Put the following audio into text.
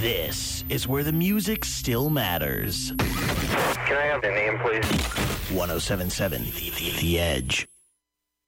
This is where the music still matters. Can I have the name, please? 1077 The Edge.